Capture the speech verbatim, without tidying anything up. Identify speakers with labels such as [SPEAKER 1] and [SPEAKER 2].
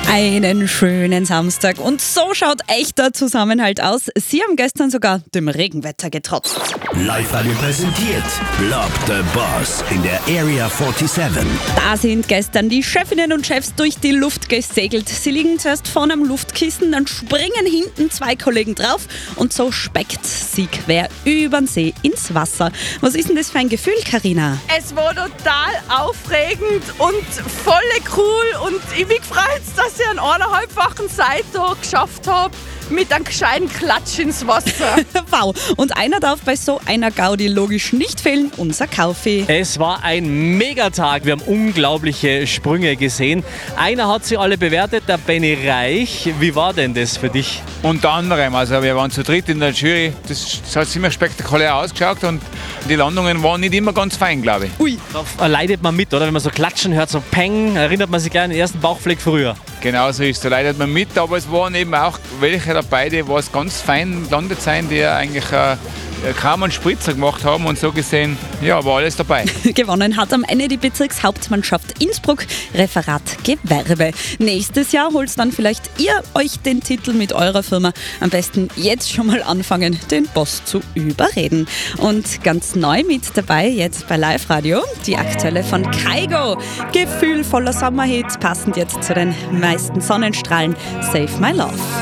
[SPEAKER 1] Einen schönen Samstag und so schaut echter Zusammenhalt aus. Sie haben gestern sogar dem Regenwetter getrotzt.
[SPEAKER 2] Live-Radio präsentiert Block the Boss in der Area siebenundvierzig.
[SPEAKER 1] Da sind gestern die Chefinnen und Chefs durch die Luft gesegelt. Sie liegen zuerst vorne am Luftkissen, dann springen hinten zwei Kollegen drauf und so speckt sie quer übern See ins Wasser. Was ist denn das für ein Gefühl, Carina?
[SPEAKER 3] Es war total aufregend und voll cool und ich bin gefreut, dass ich einen eineinhalbfachen Seitag geschafft habe mit einem gescheiten Klatsch ins Wasser.
[SPEAKER 1] Wow, und einer darf bei so einer Gaudi logisch nicht fehlen, unser Kaufi.
[SPEAKER 4] Es war ein Megatag, wir haben unglaubliche Sprünge gesehen. Einer hat sie alle bewertet, der Benny Reich. Wie war denn das für dich?
[SPEAKER 5] Unter anderem, also wir waren zu dritt in der Jury, das hat ziemlich spektakulär ausgeschaut und die Landungen waren nicht immer ganz fein, glaube ich.
[SPEAKER 1] Ui.
[SPEAKER 4] Da leidet man mit, oder? Wenn man so klatschen hört, so Peng, erinnert man sich gleich an den ersten Bauchfleck früher.
[SPEAKER 5] Genau so ist es, da leidet man mit, aber es waren eben auch welche dabei, die was ganz fein landet sein, die eigentlich äh, kaum einen Spritzer gemacht haben und so gesehen, ja, war alles dabei.
[SPEAKER 1] Gewonnen hat am Ende die Bezirkshauptmannschaft Innsbruck, Referat Gewerbe. Nächstes Jahr holt dann vielleicht ihr euch den Titel mit eurer Firma. Am besten jetzt schon mal anfangen, den Boss zu überreden. Und ganz neu mit dabei jetzt bei Live Radio, die aktuelle von Kygo. Gefühlvoller Sommerhit, passend jetzt zu den meisten Sonnenstrahlen, Save My Love.